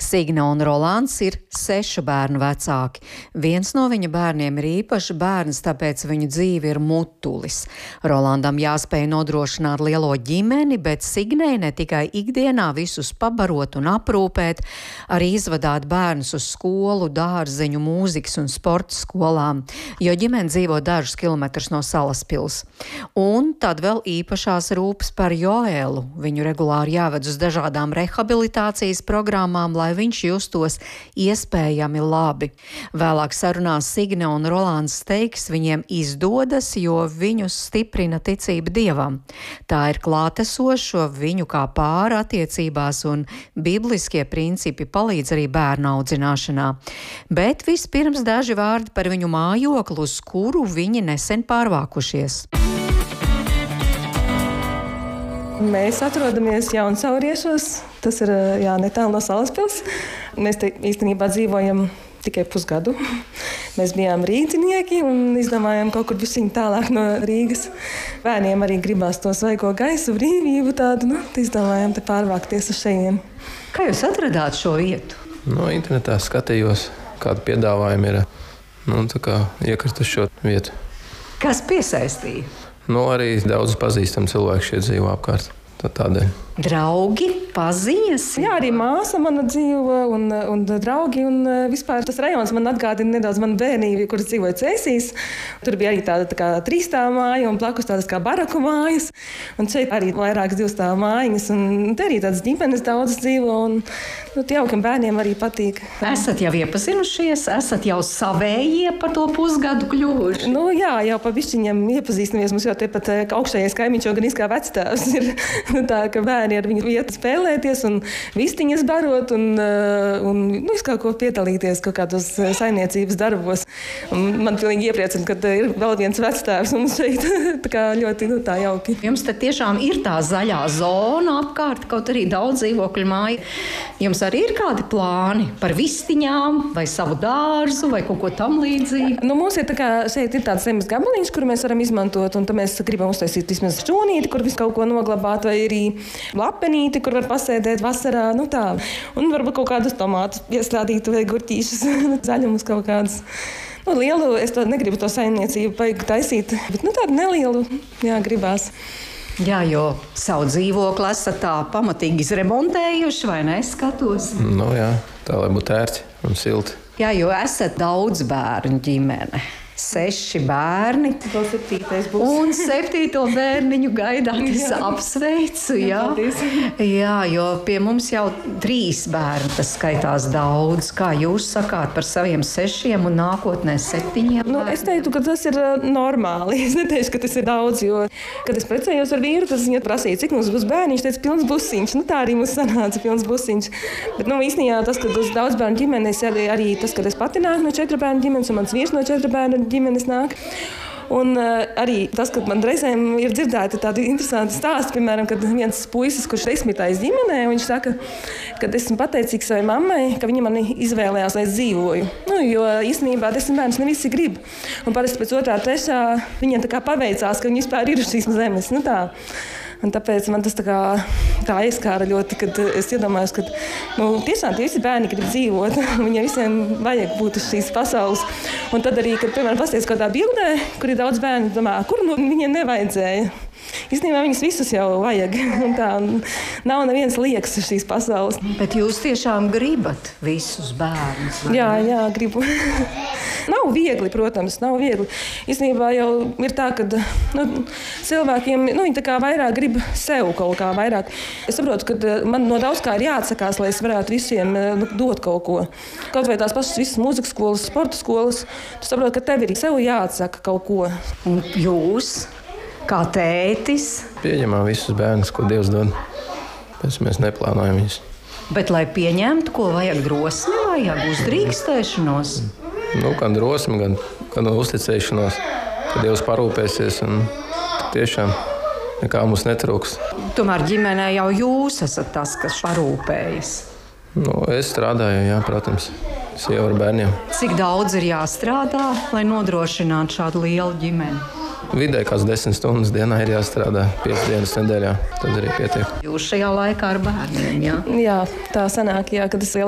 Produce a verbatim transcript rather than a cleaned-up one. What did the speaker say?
Signe un Rolands ir sešu bērnu vecāki. Viens no viņa bērniem ir īpašs bērns, tāpēc viņu dzīve ir mutulis. Rolandam jāspēj nodrošināt lielo ģimeni, bet Signei ne tikai ikdienā visus pabarot un aprūpēt, arī izvadāt bērnus uz skolu, dārziņu, mūzikas un sporta skolām, jo ģimene dzīvo dažus kilometrus no Salaspils. Un tad vēl īpašās rūpes par Joelu. Viņu regulāri jāved uz dažādām rehabilitācijas programmām, lai viņš justos iespējami labi. Vēlāk sarunās Signe un Rolands teiks, viņiem izdodas, jo viņus stiprina ticība Dievam. Tā ir klātesošo viņu kā pāra attiecībās, un bibliskie principi palīdz arī bērnu audzināšanā. Bet vispirms daži vārdi par viņu mājokli, uz kuru viņi nesen pārvākušies. Mēs atrodamies Jaunsauriešos, tas ir jā, netālu no Salaspils. Mēs te īstenībā dzīvojam tikai pusgadu. Mēs bijām rīdzinieki un izdomājām kaut kur bišķiņ tālāk no Rīgas. Bērniem arī gribās to svaigo gaisu, brīvību tādu, nu, izdomājām te pārvākties uz šejiem. Kā jūs atradāt šo vietu? No internetā skatījos, kāda piedāvājuma ir. Nu, tā kā iekrist uz šo vietu. Kas piesaistīja? Nu, arī daudz pazīstami cilvēki šeit dzīvo apkārt. Tā tādēļ. Draugi, paziņas? Jā, arī māsa mana dzīvo un, un draugi. Un vispār tas rajons man atgādina nedaudz manu bērnību, kuras dzīvoja Cēsīs. Tur bija arī tāda tā kā trīsstāvu māja un blakus tādas kā baraku mājas. Un šeit arī vairākas divstāvu mājiņas. Un te arī tādas ģimenes daudzas dzīvo. Un nu, jaukam bērniem arī patīk. Esat jau iepazinušies? Esat jau savējie par to pusgadu kļuvuši? Nu jā, jau pa bišķiņiem iepazīstamies. Mums jau tepat augšējais kaimiņš jau gan izkā vectēvs ir. Tā, ka bērni ar viņu vietu spēlēties un vistiņas barot un, un nu, kaut ko piedalīties kaut kādos saimniecības darbos. Un man pilnīgi iepriecina, ka ir vēl viens vectēvs mums šeit. Tā kā ļoti nu, tā jauki. Jums te tiešām ir tā zaļā zona apkārt, kaut arī daudz dzīvokļu māju. Jums arī ir kādi plāni par vistiņām vai savu dārzu vai kaut ko tam līdzīgu? Nu, mums ir tā kā šeit ir tāds zemes gabaliņš, kuru mēs varam izmantot, un tad mēs gribam uztaisīt vismaz šķūnīti, kur visu kaut ko noglabāt, vai arī lapenīti, kur var pasēdēt vasarā, nu tā. Un varbūt kaut kādus tomātus iestrādīt vai gurķīšus, zaļumus kaut kādus. Nu, lielu, es to negribu to saimniecību vajag taisīt, bet nu tādu nelielu, jā, gribās. Jā, jo savu dzīvokli esat tā pamatīgi izremontējuši, vai ne? Skatos. Nu jā, tā lai būtu ērti un silti. Jā, jo esat daudz bērnu ģimene. Seši bērni. Vēl septītais būs. Un septīto bērniņu gaidāt es apsveicu. Jā. Jā, jo pie mums jau trīs bērni, tas skaitās daudz. Kā jūs sakāt par saviem sešiem un nākotnē septiņiem? Nu, es teiktu, ka tas ir normāli. Es neteikšu, ka tas ir daudz, jo, kad es precējos ar vīru, tas viņa prasīja, cik mums būs bērni. Viņš teica, pilns busiņš. Nu, tā arī mums sanāca, pilns busiņš. Bet, nu, īstenībā tas, ka uz daudz bērnu ģimenes, arī, arī tas, ka es pati nāku no četru bērnu ģimenes un mans vīrs no četru bērnu ģimenes nāk. Un uh, arī tas, ka man reizēm ir dzirdēti tādi interesanti stāsti, piemēram, kad viens puisis, kurš ir desmitais ģimenē, viņš saka, ka esmu pateicīgs savai mammai, ka viņa mani izvēlējās, lai es dzīvoju. Nu, jo īstenībā desmit bērnus ne visi grib. Un parasti pēc otrā, trešā viņiem tā kā paveicās, ka viņi vispār ir uz šīs zemes. Nu, tā. Un tāpēc man tas tā kā tā aizskāra ļoti, kad es iedomājos, ka nu, tiešām tie visi bērni grib dzīvot. Viņiem visiem vajag būt uz šīs pasaules. Un tad arī, kad, piemēram, pasties kādā bildē, kur ir daudz bērnu, domā, kur nu viņiem nevajadzēja. Īstenībā viņus visus jau vajag. Un tā, un nav neviens liekas uz šīs pasaules. Bet jūs tiešām gribat visus bērnus? Jā, jā, gribu. Nav viegli, protams, nav viegli. Īstenībā jau ir tā, ka nu, cilvēkiem nu, viņi tā kā vairāk grib sev kaut kā vairāk. Es saprotu, ka man no daudz kā ir jāatsakās, lai es varētu visiem nu, dot kaut ko. Kaut vai tās pašas visas mūzikas skolas, sporta skolas, tu saproti, ka tev ir sev jāatsaka kaut ko. Un jūs, kā tētis? Pieņemam visus bērnus, ko Dievs dod. Pēc mēs neplānojam viņus. Bet, lai pieņemtu, ko vajag drosmi, vajag uzdrīkstēšanos? Nu, gan drosmi, gan, gan uzticēšanos, ka Dievs parūpēsies un tiešām nekā mums netrūks. Tomēr ģimenē jau jūs esat tas, kas parūpējas. Nu, es strādāju, jā, protams, sieva ar bērniem. Cik daudz ir jāstrādā, lai nodrošinātu šādu lielu ģimeni? Vidēji kāds desmit stundas dienā ir jāstrādā, piecas dienas nedēļā, tad arī pietiek. Jūs šajā laikā ar bērniem, jā? Jā, tā sanāk, jā, kad es